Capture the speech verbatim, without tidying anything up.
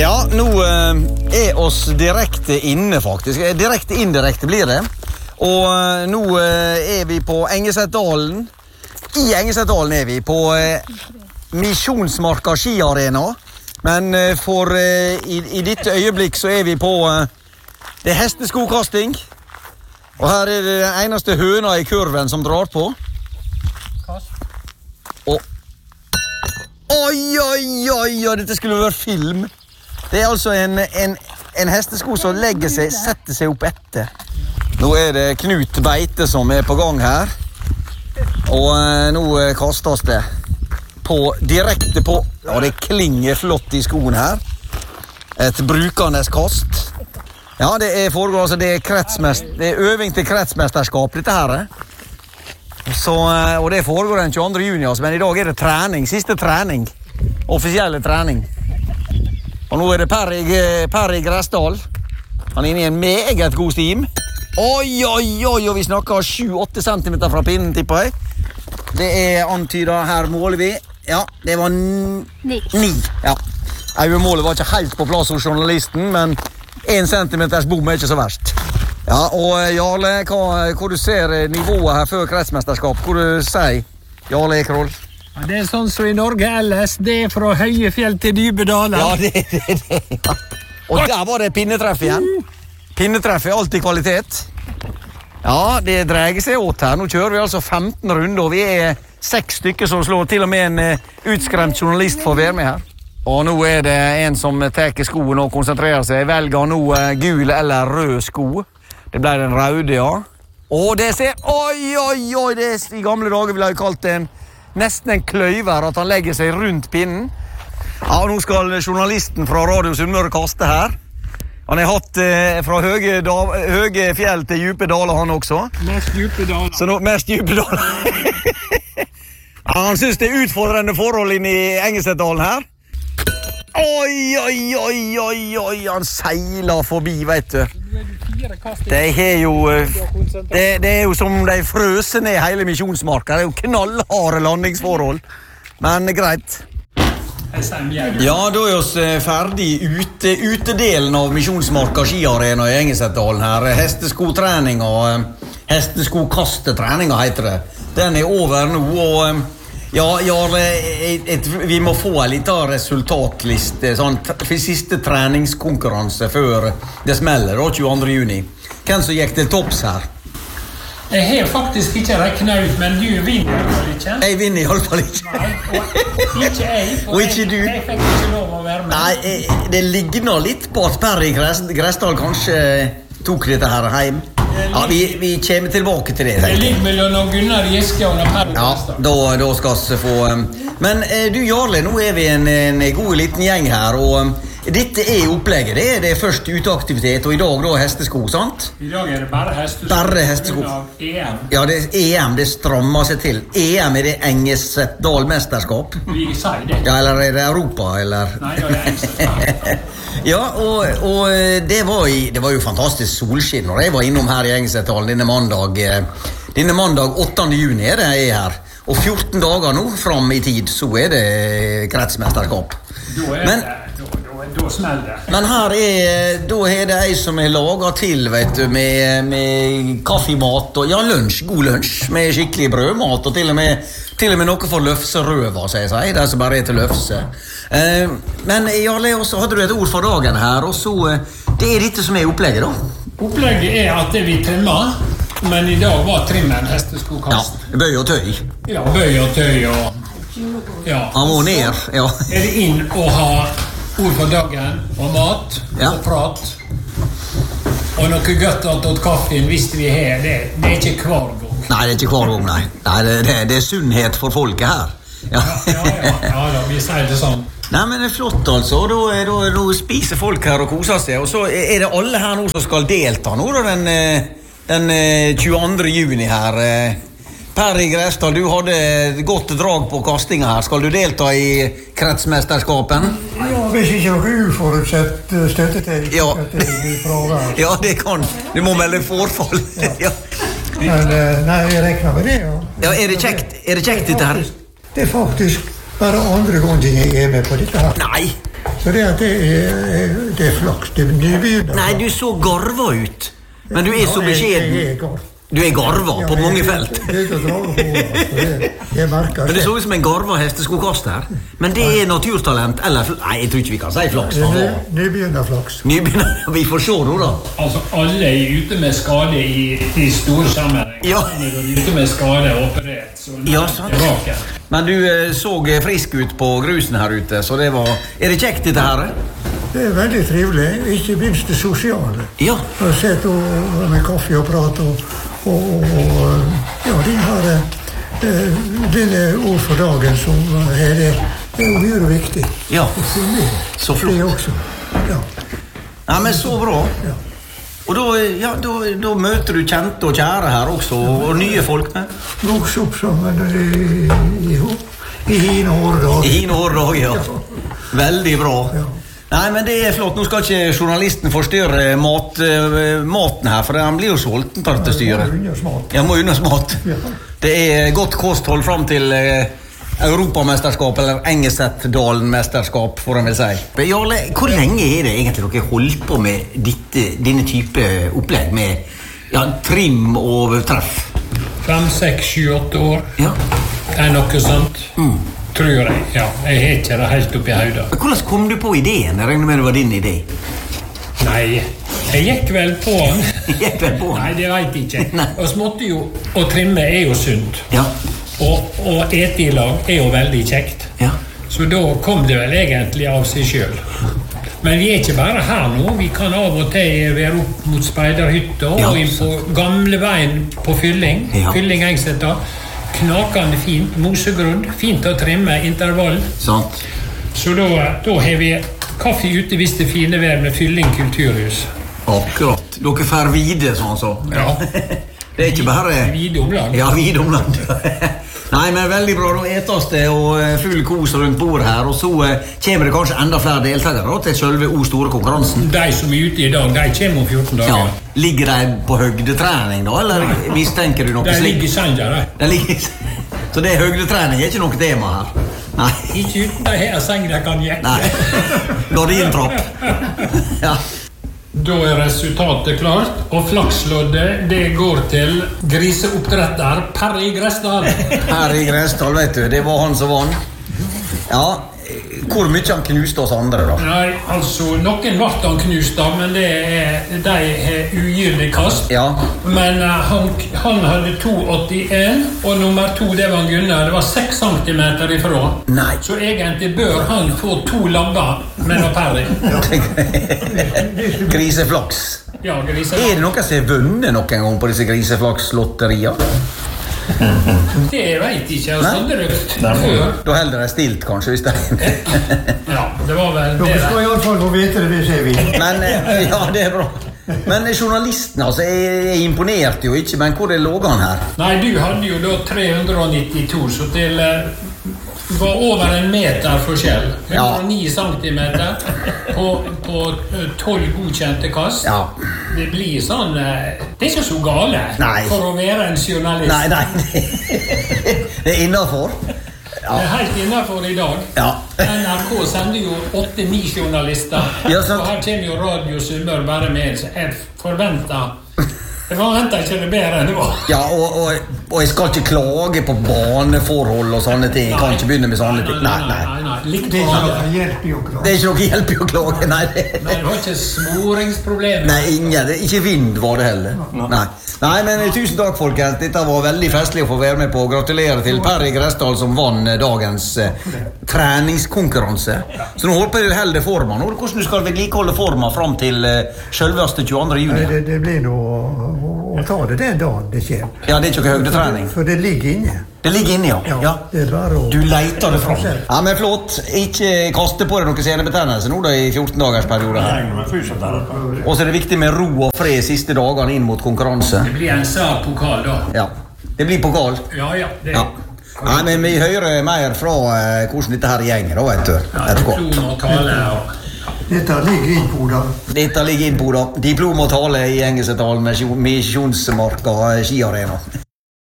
Ja, nå eh, er oss direkte inne, faktisk. Eh, Direkte indirekte blir det. Og eh, nå eh, er vi på Engesetdalen. I Engesetdalen er vi på eh, Misjonsmarka skiarena. Men eh, for eh, i, i dette øyeblikk så er vi på eh, det er hesteskokasting. Og her er det den eneste høna i kurven som drar på. Og Oi, oi, oi, oi, dette skulle vært film. Det er altså en, en, en hestesko som legger seg, setter seg opp etter. Nå er det Knut Beite som er på gang her. Og eh, nå eh, kastes det på, direkte på. Ja, det klinger flott i skoen her. Et brukandes kast. Ja, det er foregår, altså, det er kretsmest, det er øving til kretsmesterskap, dette her. Så, eh, og det foregår den tjueandre juni, altså, men i dag er det trening, siste trening. Offisielle trening. Og nå er det Perry, Perry Gressdal. Han er inne i en meget god stim. Oi, oi, oi, og vi snakker sju til åtte centimeter fra pinnen, tipper jeg. Det er antydet, her måler vi. Ja, det var ni. ni. Ja. Øyemålet var ikke helt på plass hos journalisten, men en centimeters bom er ikke så verst. Ja, og Jarle, hva, hva du ser nivået her før kretsmesterskap? Hva du sier, Jarle Ekroll? Ja, det er sånn som i Norge ellers. Det er fra høye fjell til dype daler. Ja, det er det, det. Ja. Og der var det pinnetreff igjen. Pinnetreff er alltid kvalitet. Ja, det dreier seg åt her. Nå kjører vi altså femten runder, og vi er seks stykker som slår. Til og med en utskremt journalist for å være med her. Og nå er det en som tar skoen og konsentrerer seg. Velger nå gul eller rød sko. Det ble den røde, ja. Og det ser, oi, oi, oi, det er i gamle dager ville jeg kalt det en nesten en kløyver, at han legger seg rundt pinnen. Ja, nå skal journalisten fra Radio Sunnmøre kaste her. Han har hatt eh, fra høye, da, høye fjell til dype daler, han også. Mest dype daler. Så nå, mest dype daler. Ja, han synes det er utfordrende forhold inn i Engesetdalen her. Oi, oi, oi, oi, oi, han seiler forbi, vet du. Det er jo, det, det er jo som de frøser ned hele Misjonsmarka. Det er jo knallharde landingsforhold. Men greit. Ja, da er vi ferdig ute, utedelen av Misjonsmarka skiarena i Engesetdalen her. Hesteskotrening og hesteskokastetrening heter det. Den er over nå, og ja, Jarle, et, et, vi må få en liten resultatliste, sånn, for siste treningskonkurranse før det smeller, da, tjueandre juni. Hvem som gikk til topps her? Jeg har faktisk ikke regnet ut, men du vinner i hvert fall ikke. Jeg vinner i hvert fall ikke. Nei, og ikke jeg, for og ikke jeg, du. jeg fikk ikke lov å være med. Nei, det ligner litt på at Perry Gressdal kanskje tok dette her hjem. Ja, vi, vi kommer tilbake til det. Det ligger mellom Gunnar Giske og Perry Ja, Gressdal. da, da skal vi få... Um, men eh, du, Jarle, nå er vi en, en god liten gjeng her, og um, dette er opplegget. Det er det først uteaktivitet, og i dag da hestesko, sant? I dag er det bare hestesko. Bare hestesko. E M. Ja, det er E M, det strammer seg til. E M er det Engesetdal-mesterskap. Vi sier det. Ja, eller er det Europa, eller? Nei, det er Engesetdal. Ja, og, og det, var i, det var jo fantastisk solskinn når jeg var innom her i Engesetdalen denne mandag. Denne mandag åttende juni er det jeg er her. Og fjorten dager nå fram i tid, så er det kretsmesterskap. Da er Men, det... Da smeller det. Men her er, da er det ei som er laget til, vet du, med, med kaffemat og, ja, lunsj, god lunsj, med skikkelig brødmat, og til og med, til og med noe for løfserøver, så jeg sier, det som bare er til løfse. Eh, men, Jarle, også hadde du et ord for dagen her, og så, det er dette som er opplegget, da? Opplegget er at vi trimmer, men i dag var trimmen hesteskokast. Ja, bøy og tøy. Ja, bøy og tøy og... Ja. Han må ned, ja. Er det inn å ha ord for dagen, og mat, ja. Og prat. Og noe godt til kaffen, hvis vi har det. Det er ikke hver gang. Nei, det er ikke hver gang, nei. nei det, det, det er sunnhet for folket her. Ja, ja, ja, ja, ja da, vi sier det sånn. Nei, men det er flott, altså. Da, da, da spiser folk her og koser seg. Og så er det alle her nå som skal delta nå, da, den, den tjueandre juni her. Perry Gressdal, du hadde godt drag på kastinga her. Skal du delta i kretsmesterskapen? Ja, hvis ikke noe uforutsett støtte til. Ja. At det blir fravær. Ja, det kan. Du må melde forfall. Ja. Ja. Men nei, jeg regner med det, ja. Ja, er det kjekt? Er det kjekt dette her? Det er faktisk bare andre gangen jeg er med på dette her. Nei. Så det, at det, er, det er flaks. Det er nybegynner. Nei, du så garva ut. Men du er så beskjeden. Jeg, jeg er garv. Du er garva på mange felt. Det er ikke å dra på, altså. Det, jeg merker Men det så ut som en garva hesteskokaster. Men det er naturtalent, eller fl- Nei, jeg tror ikke vi kan si flaks. Det er ny- nybegynnerflaks. Nybegynner, vi får se nå da. Altså, alle er ute med skade i, i store sammenheng. Ja. Når de er ute med skade og operert, så nå Ja, er de sant. tilbake. Men du eh, så frisk ut på grusen her ute, så det var... Er det kjekt dette her? Det er veldig trivelig, ikke minst det sosiale. Ja. Å sitte og- med kaffe og prate og, og, og ja, de har eh, dine ord for dagen som er det, det er jo mye viktig. Ja. For meg. Så flott. Det også. Ja. Ja, men så bra. Ja. Og da, ja, da, da møter du kjente og kjære her også, og nye folk med. Vokste opp sammen i, i, i hine årdag. I hine år, ja. Veldig bra. Ja. Nei, men det er flott. Nå skal ikke journalisten forstyrre mat, eh, maten her, for han blir jo sulten på dette styret. Undersmak. Jeg må unnes mat. Ja. Det er godt kosthold fram til eh, Europamesterskap, eller Engesetdalen-mesterskap, får jeg vel si. Jarle, hvor lenge er det egentlig dere holdt på med ditte, denne type opplegg med ja, trim og treff? Fem, seks, sju, åtte år. Ja. Det er noe sånt. Mm. Tror jeg. Ja, jeg har ikke det helt oppi hodet. Men hvordan kom du på ideen? Jeg regner med det var din idé. Nei, jeg gikk vel på den. Gikk vel på den? Nei, det vet jeg ikke. Nei. Og småtte jo, å trimme er jo sunt. Ja. Og å ete i lag er jo veldig kjekt. Ja. Så da kom det vel egentlig av seg sjøl. Men vi er ikke bare her nå. Vi kan av og til være opp mot speiderhytta Ja, og inn på gamleveien på Fylling. Ja. Fylling Engseta. Knakende fint. Mosegrunn. Fint å trimme intervall. Sant. Så da, da har vi kaffe ute hvis det er fine vær med Fylling kulturhus. Akkurat. Dere får vide, sånn så. Ja. Det er ikke bare... Vide omland. Ja, vide omland. Nei, men veldig bra. Da etas det og eh, full kos rundt bordet her. Og så eh, kommer det kanskje enda flere deltakere da, til selve O store konkurransen. De som er ute i dag, de kommer om fjorten dager. Ja. Ligger de på høydetrening da, eller mistenker du noe De slikt? ligger i senga, de. De ligger... Så det er høydetrening, er ikke noe tema her? Nei. Ikke uten de har seng de kan jekke. Nei. Gardintrapp. Ja. Da er resultatet klart, og flaksloddet det går til griseoppdretter Perry Gressdal. Her i Gressdal, vet du, det var han som vann. Ja, hvor mye han knuste oss andre da? Nei, altså, noen ble han knust av, men det er, de har ugyldig kast. Ja. Men uh, han, han hadde to åttien, og nummer to, det var Gunnar. Det var seks centimeter ifra. Nei. Så egentlig bør han få to labber med noe Perry. Griseflaks. Ja, griser. Er det noen som har vunnet noen gang på disse griseflakslotterier? Det vet jeg ikke. Altså, det røkt før. Da holder de stilt, kanskje, hvis det Ja, det var vel det. Dere skal i alle fall få vite det hvis jeg vil. Men, eh, ja, det er bra. Men journalisten, altså, jeg, jeg imponerte jo ikke, men hvor er lå han her? Nei, du hadde jo da tre hundre nittito, så til eh, var over en meter forskjell. hundre og ni centimeter på, på tolv godkjente kast. Ja. Det blir sånn eh, Det er ikke så gale Nei. for å være en journalist. Nei, nei, det er innenfor. Det er helt innenfor i dag. Ja. N R K sender jo åtte-ni journalister. Ja, sant. Og her kommer jo Radio Sunnmøre bare med. Så jeg forventer Jeg forventer ikke det bedre enn det var. Ja, og, og, og jeg skal ikke klage på baneforhold og sånne ting. Jeg kan ikke begynne med sånne ting. Nei, nei. nei, nei. Likt Det er for ikke alle. noe hjelp i å klare. Det er ikke noe hjelp i å klage, nei. Nei, det var ikke smoringsproblemer. Nei, ingen. Det- Ikke vind var det heller. Nei. Nei, men tusen takk, folkens. Dette var veldig festlig å få være med på. Gratulerer til Perry Gressdal som vann eh, dagens eh, treningskonkurranse. Så nå håper jeg du holder forma. Nå, hvordan du skal vedlikeholde forma fram til eh, selveste tjueandre Nei, juni? det, det blir noe å, å ta det den dagen det kommer. Ja, det er ikke noe høydetrening. For det ligger inne. Det ligger inni, ja. Ja, ja. det er bare å... Du leiter det fram. Ja, men flott. Ikke kaste på deg noe senebetennelse nå da i fjorten dagers periode her. Og så er det viktig med ro og fred siste dagene inn mot konkurranse. Det blir en svær pokal, da. Ja. Det blir pokal. Ja, ja. Det Ja. Nei, men vi hører mer fra eh, hvordan dette her gjenger da, vet du. Etterpå. diplom og tale og Dette ligger inn på den. Dette ligger inn på da. Diplom og tale i Engesetdalen med Misjonsmarka skiarena.